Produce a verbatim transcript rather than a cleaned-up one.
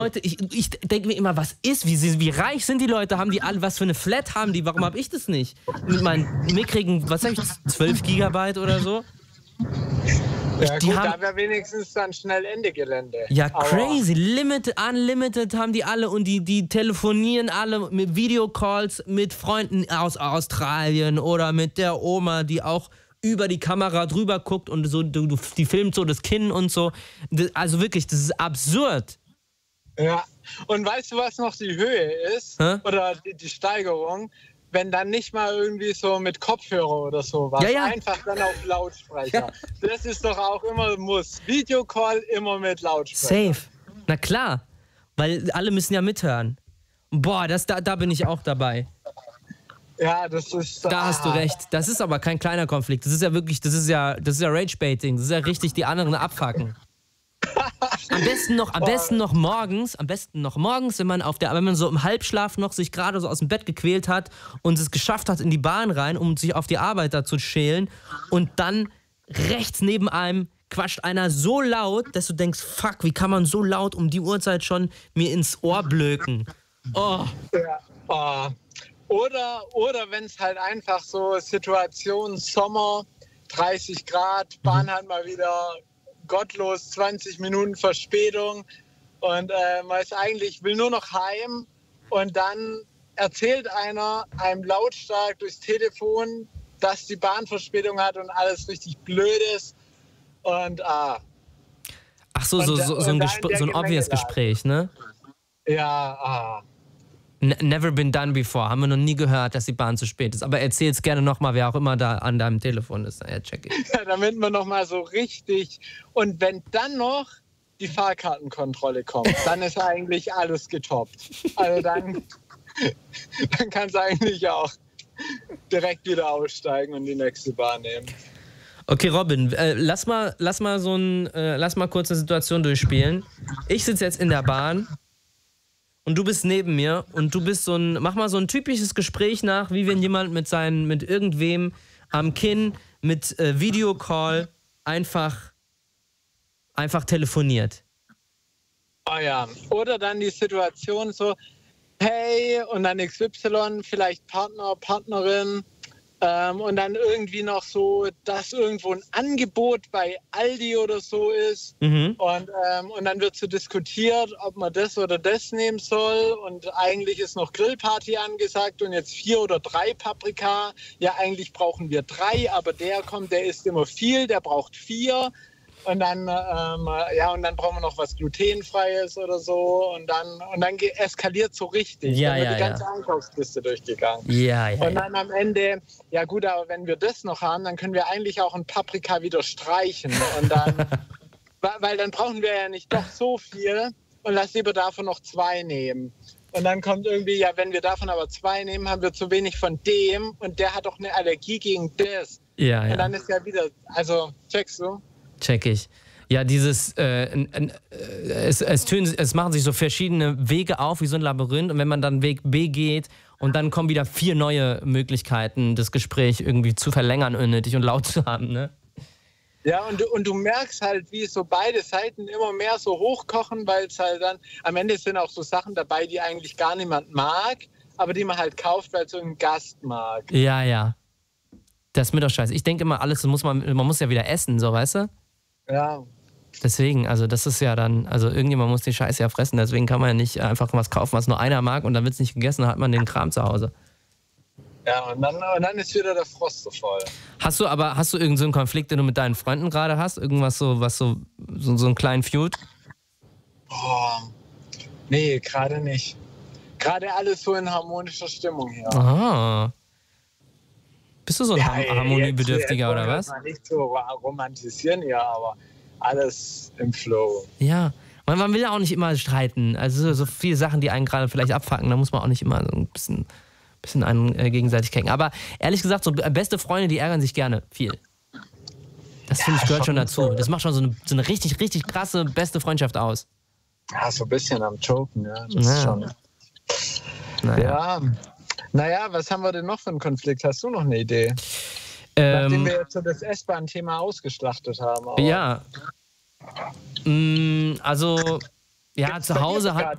Leute, ich, ich denke mir immer, was ist, wie, wie reich sind die Leute, haben die alle, was für eine Flat haben die, warum habe ich das nicht? Mit meinen mickrigen, was sag ich, zwölf Gigabyte oder so? Ich, ja die gut, haben, da wäre wenigstens dann schnell Ende Gelände. ja, Aber crazy, limited, unlimited haben die alle und die, die telefonieren alle mit Videocalls mit Freunden aus Australien oder mit der Oma, die auch über die Kamera drüber guckt und so, du, du, die filmt so das Kinn und so. Also wirklich, das ist absurd. Ja, und weißt du, was noch die Höhe ist? Hä? Oder die, die Steigerung? Wenn dann nicht mal irgendwie so mit Kopfhörer oder sowas, Ja, ja. einfach dann auf Lautsprecher. Ja. Das ist doch auch immer Muss. Videocall immer mit Lautsprecher. Safe. Na klar, weil alle müssen ja mithören. Boah, das, da, da bin ich auch dabei. Ja, das ist... Da hast du recht. Das ist aber kein kleiner Konflikt. Das ist ja wirklich, das ist ja, das ist ja Rage-Baiting. Das ist ja richtig die anderen abfacken. Am besten noch, am besten noch morgens, am besten noch morgens, wenn man auf der, wenn man so im Halbschlaf noch sich gerade so aus dem Bett gequält hat und es geschafft hat in die Bahn rein, um sich auf die Arbeit da zu schälen und dann rechts neben einem quatscht einer so laut, dass du denkst, fuck, wie kann man so laut um die Uhrzeit schon mir ins Ohr blöken? Oh. Ja. Oh. Oder, oder wenn es halt einfach so Situation Sommer, dreißig Grad, Bahn hat mal wieder gottlos zwanzig Minuten Verspätung und äh, man ist eigentlich, will nur noch heim und dann erzählt einer einem lautstark durchs Telefon, dass die Bahn Verspätung hat und alles richtig blöd ist und ah. Ach so, so, so, so ein, Gespr so ein obvious Gespräch, ne? Ja, ah. Never been done before. Haben wir noch nie gehört, dass die Bahn zu spät ist. Aber erzähl's gerne nochmal, wer auch immer da an deinem Telefon ist. Ja, check ich. Ja, damit man nochmal so richtig... Und wenn dann noch die Fahrkartenkontrolle kommt, dann ist eigentlich alles getoppt. Also dann, dann kannst du eigentlich auch direkt wieder aussteigen und die nächste Bahn nehmen. Okay, Robin, äh, lass mal, lass mal so ein, äh, lass mal kurz eine Situation durchspielen. Ich sitze jetzt in der Bahn und du bist neben mir und du bist so ein, mach mal so ein typisches Gespräch nach, wie wenn jemand mit seinen, mit irgendwem am Kinn mit äh, Videocall einfach, einfach telefoniert. Oh ja, oder dann die Situation so, hey, und dann X Y, vielleicht Partner, Partnerin, ähm, und dann irgendwie noch so, dass irgendwo ein Angebot bei Aldi oder so ist. Mhm. Und, ähm, und dann wird so diskutiert, ob man das oder das nehmen soll. Und eigentlich ist noch Grillparty angesagt und jetzt vier oder drei Paprika. Ja, eigentlich brauchen wir drei, aber der kommt, der isst immer viel, der braucht vier. Und dann, ähm, ja, und dann brauchen wir noch was Glutenfreies oder so. Und dann, und dann eskaliert so richtig. Ja, dann wird ja, die ganze ja. Einkaufsliste durchgegangen. Ja, ja, Und dann am Ende, ja gut, aber wenn wir das noch haben, dann können wir eigentlich auch ein Paprika wieder streichen. Und dann, weil dann brauchen wir ja nicht doch so viel und lass lieber davon noch zwei nehmen. Und dann kommt irgendwie, ja, wenn wir davon aber zwei nehmen, haben wir zu wenig von dem und der hat doch eine Allergie gegen das. Ja, ja. Und dann ist ja wieder, also, checkst du? Check ich. Ja, dieses, äh, äh, es, es, tönen, es machen sich so verschiedene Wege auf, wie so ein Labyrinth. Und wenn man dann Weg B geht und dann kommen wieder vier neue Möglichkeiten, das Gespräch irgendwie zu verlängern, unnötig und laut zu haben, ne? Ja, und, und du merkst halt, wie so beide Seiten immer mehr so hochkochen, weil es halt dann, am Ende sind auch so Sachen dabei, die eigentlich gar niemand mag, aber die man halt kauft, weil es so ein Gast mag. Ja, ja. Das ist mir doch scheiße. Ich denke immer, alles muss man, man muss ja wieder essen, so, weißt du? Ja. Deswegen, also das ist ja dann, also irgendjemand muss die Scheiße ja fressen, deswegen kann man ja nicht einfach was kaufen, was nur einer mag und dann wird es nicht gegessen, dann hat man den Kram zu Hause. Ja, und dann, und dann ist wieder der Frost so voll. Hast du aber, hast du irgendeinen so einen Konflikt, den du mit deinen Freunden gerade hast? Irgendwas so, was so, so, so einen kleinen Feud? Boah, nee, gerade nicht. Gerade alles so in harmonischer Stimmung hier. Aha. Bist du so ein Ja, Har- Harmoniebedürftiger jetzt, oder jetzt was? wollen wir Nicht so romantisieren, ja, aber alles im Flow. Ja. Man, man will ja auch nicht immer streiten. Also so viele Sachen, die einen gerade vielleicht abfacken, da muss man auch nicht immer so ein bisschen, bisschen einen äh, gegenseitig kecken. Aber ehrlich gesagt, so beste Freunde, die ärgern sich gerne viel. Das Ja, finde ich gehört schon schon dazu. so. Das macht schon so eine, so eine richtig, richtig krasse beste Freundschaft aus. Ja, so ein bisschen am Joken, ja. Das Ja. ist schon. Naja. Ja. Naja, was haben wir denn noch für einen Konflikt? Hast du noch eine Idee? Nachdem Ähm, wir jetzt so das S-Bahn-Thema ausgeschlachtet haben. Aber ja. Mm, also, ja, zu Hause hat.